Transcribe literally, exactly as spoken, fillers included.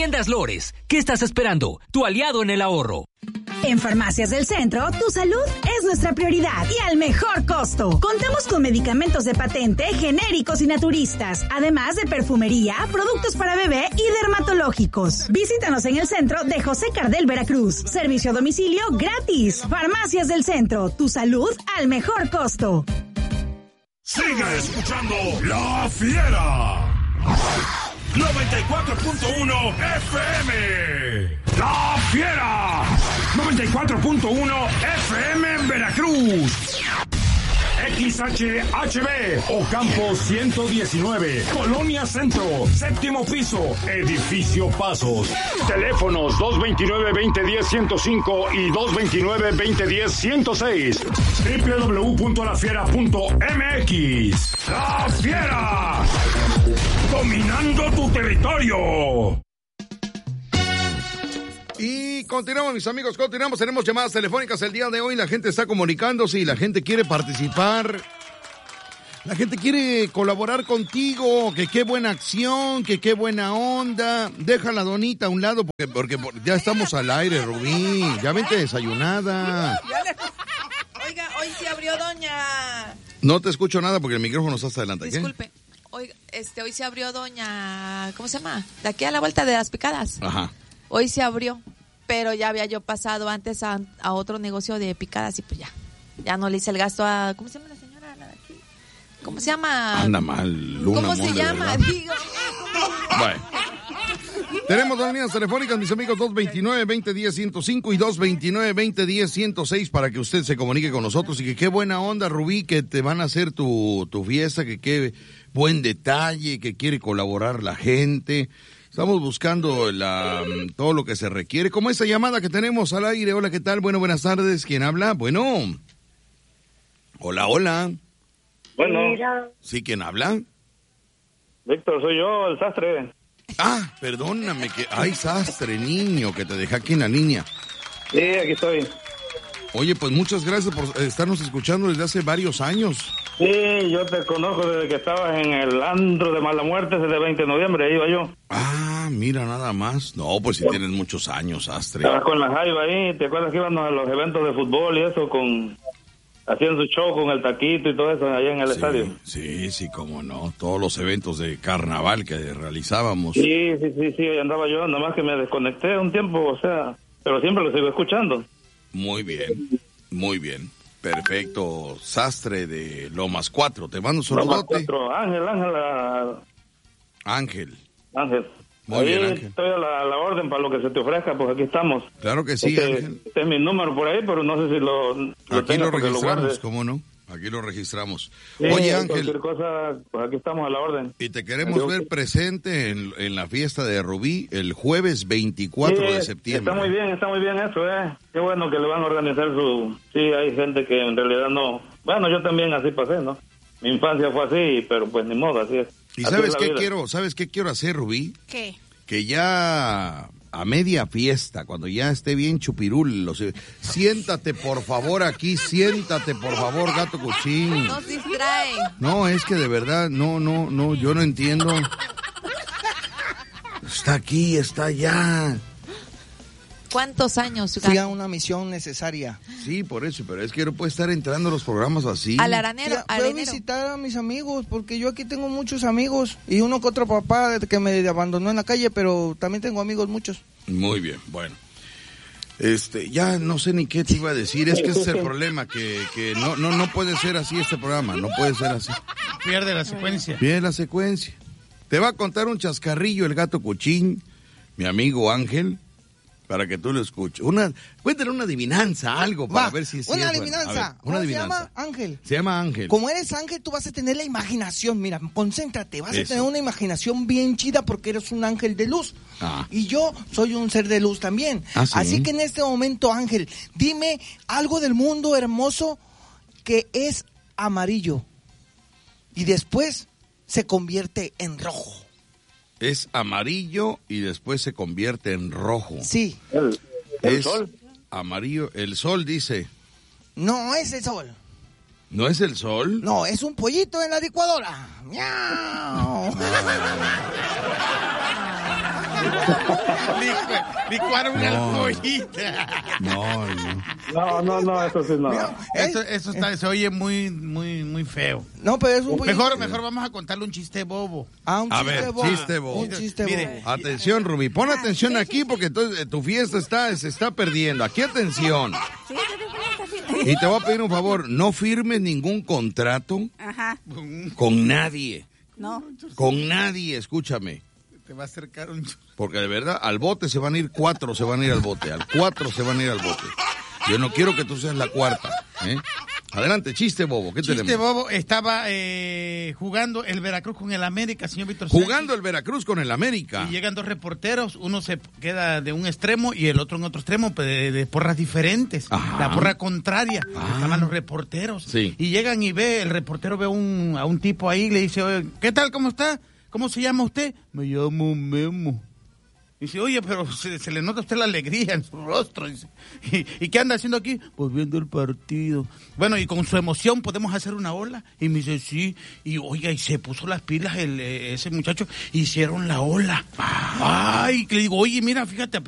Tiendas Lores, ¿qué estás esperando? Tu aliado en el ahorro. En Farmacias del Centro, tu salud es nuestra prioridad y al mejor costo. Contamos con medicamentos de patente, genéricos y naturistas, además de perfumería, productos para bebé y dermatológicos. Visítanos en el centro de José Cardel, Veracruz. Servicio a domicilio gratis. Farmacias del Centro, tu salud al mejor costo. Sigue escuchando La Fiera. noventa y cuatro punto uno F M. La Fiera. noventa y cuatro punto uno F M en Veracruz. X H H B Ocampo ciento diecinueve, Colonia Centro, séptimo piso, Edificio Pasos. Teléfonos dos dos nueve, dos cero uno cero, ciento cinco y dos dos nueve, dos cero uno cero, ciento seis. doble u doble u doble u punto la fiera punto m x. La Fiera. Dominando tu territorio. Y continuamos, mis amigos, continuamos. Tenemos llamadas telefónicas el día de hoy. La gente está comunicándose y la gente quiere participar. La gente quiere colaborar contigo. Que qué buena acción, que qué buena onda. Deja la donita a un lado porque, porque ya estamos al aire, Rubí. Ya vente desayunada. Oiga, hoy se abrió doña... No te escucho nada porque el micrófono está hasta adelante. Disculpe. Oiga, este, hoy se abrió doña... ¿Cómo se llama? De aquí a la vuelta de las picadas. Ajá. Hoy se abrió, pero ya había yo pasado antes a, a otro negocio de picadas y pues ya. Ya no le hice el gasto a... ¿Cómo se llama la señora? La de aquí? ¿Cómo se llama? Anda mal, Luna. ¿Cómo se Mol, llama? Digo. Bueno. Tenemos dos líneas telefónicas, mis amigos, dos dos nueve, dos cero uno cero, ciento cinco y dos dos nueve, dos cero uno cero, ciento seis para que usted se comunique con nosotros y que qué buena onda, Rubí, que te van a hacer tu, tu fiesta, que qué buen detalle, que quiere colaborar la gente. Estamos buscando la, todo lo que se requiere. Como esta llamada que tenemos al aire. Hola, ¿qué tal? Bueno, buenas tardes. ¿Quién habla? Bueno. Hola, hola. Bueno. ¿Sí, quién habla? Víctor, soy yo, el sastre. Ah, perdóname que... Ay, sastre, niño, que te dejé aquí en la línea. Sí, aquí estoy. Oye, pues muchas gracias por estarnos escuchando desde hace varios años. Sí, yo te conozco desde que estabas en el antro de Mala Muerte, desde el veinte de noviembre, ahí iba yo. Ah, mira, nada más. No, pues si tienes muchos años, sastre. Estabas con la Jaiba ahí, ¿te acuerdas que íbamos a los eventos de fútbol y eso con... Hacían su show con el taquito y todo eso allá en el sí, estadio. Sí, sí, cómo no. Todos los eventos de carnaval que realizábamos. Sí, sí, sí, sí, ahí andaba yo, nada más que me desconecté un tiempo, o sea, pero siempre lo sigo escuchando. Muy bien, muy bien. Perfecto, sastre de Lomas cuatro. Te mando un saludote. Ángel, Ángel. A... Ángel. Ángel. Muy ahí bien, Ángel. Estoy a la, a la orden para lo que se te ofrezca, pues aquí estamos. Claro que sí, este, Ángel. Este es mi número por ahí, pero no sé si lo, lo Aquí lo registramos, lo ¿cómo no? Aquí lo registramos. Sí, Oye, Ángel. Cualquier cosa, pues aquí estamos a la orden. Y te queremos Adiós. ver presente en, en la fiesta de Rubí el jueves veinticuatro sí, de septiembre. Está muy bien, está muy bien eso, ¿eh? Qué bueno que le van a organizar su... Sí, hay gente que en realidad no... Bueno, yo también así pasé, ¿no? Mi infancia fue así, pero pues ni modo, así es. ¿Y así sabes es qué vida. quiero, sabes qué quiero hacer, Rubí? ¿Qué? Que ya a media fiesta, cuando ya esté bien chupirul, los... siéntate por favor aquí, siéntate por favor, gato cuchín. No se distrae. No, es que de verdad, no, no, no, yo no entiendo. Está aquí, está allá. ¿Cuántos años? Fui a una misión necesaria. Sí, por eso, pero es que no puede estar entrando a los programas así. Al aranero. Fui a, fui a visitar a mis amigos, porque yo aquí tengo muchos amigos. Y uno que otro papá que me abandonó en la calle, pero también tengo amigos muchos. Muy bien, bueno. Este, ya no sé ni qué te iba a decir, es que ese es el problema, que, que no, no, no puede ser así este programa, no puede ser así. Pierde la secuencia. Pierde la secuencia. Te va a contar un chascarrillo el gato Cuchín, mi amigo Ángel, para que tú lo escuches. Una, cuéntale una adivinanza, algo, para Va, ver si es Una cierto. adivinanza. Ver, una adivinanza. Se llama Ángel. Se llama Ángel. Como eres ángel, tú vas a tener la imaginación. Mira, concéntrate. Vas Eso. a tener una imaginación bien chida porque eres un ángel de luz. Ah. Y yo soy un ser de luz también. ¿Ah, sí? Así que en este momento, Ángel, dime algo del mundo hermoso que es amarillo. Y después se convierte en rojo. Es amarillo y después se convierte en rojo. Sí. El, el es sol. Amarillo. El sol dice. No es el sol. ¿No es el sol? No, es un pollito en la licuadora. ¡Miau! Licuar una No. argollita. No, no. No, no, no, eso sí no. Eso, eso está, se oye muy, muy, muy feo. No, pero es un poquito... Mejor, mejor vamos a contarle un chiste bobo. Ah, un A chiste ver, bobo. chiste bobo. Un chiste Mire, bobo. Atención, Rubí, pon atención aquí porque entonces eh, tu fiesta está, se está perdiendo. Aquí atención. Y te voy a pedir un favor, no firmes ningún contrato Ajá. con nadie. No. Con nadie, escúchame. Te va a acercar un... Porque de verdad, al bote se van a ir cuatro, se van a ir al bote. Al cuatro se van a ir al bote. Yo no quiero que tú seas la cuarta. ¿eh? Adelante, chiste bobo. ¿Qué Chiste tenemos? bobo, estaba eh, jugando el Veracruz con el América, señor Víctor Sánchez. Jugando el Veracruz con el América. Y llegan dos reporteros, uno se queda de un extremo y el otro en otro extremo, pues, de, de porras diferentes. Ajá. La porra contraria. Ah. Estaban los reporteros. Sí. Y llegan y ve, el reportero ve un, a un tipo ahí y le dice, oye, ¿qué tal, cómo está? ¿Cómo se llama usted? Me llamo Memo. Dice, oye, pero se, se le nota a usted la alegría en su rostro. Dice, ¿Y, ¿Y qué anda haciendo aquí? Pues viendo el partido. Bueno, y con su emoción podemos hacer una ola. Y me dice, sí. Y oiga, y se puso las pilas el, ese muchacho. Hicieron la ola. Ay, que le digo, oye, mira, fíjate,